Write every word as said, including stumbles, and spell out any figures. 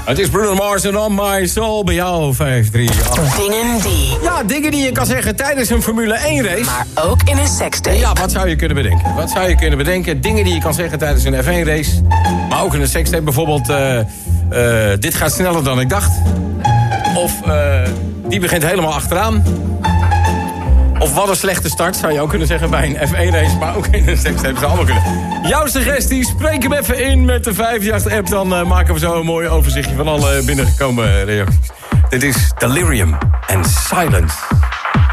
Het is Bruno Mars en On My Soul bij jou, vijf drie acht. Dingen die. Ja, dingen die je kan zeggen tijdens een Formule één race. Maar ook in een sekstape. Ja, wat zou je kunnen bedenken? Wat zou je kunnen bedenken? Dingen die je kan zeggen tijdens een F één race. Maar ook in een sekstape. Bijvoorbeeld, uh, uh, dit gaat sneller dan ik dacht. Of, uh, die begint helemaal achteraan. Of wat een slechte start, zou je ook kunnen zeggen bij een F één race. Maar ook in een sekstape zou allemaal kunnen. Jouw suggestie, spreek hem even in met de vijf drie acht app. Dan uh, maken we zo een mooi overzichtje van alle binnengekomen reacties. Dit is Delirium and Silence.